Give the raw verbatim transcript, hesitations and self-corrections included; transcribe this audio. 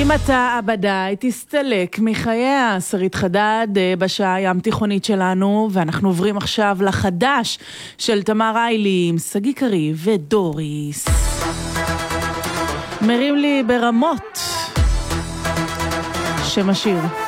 אם אתה עבדי, תסתלק מחייה. שרית חדד בשעה ים תיכונית שלנו, ואנחנו עוברים עכשיו לחדש של תמר איילי עם סגי קריב ודוריס. מרים לי ברמות שם השיר.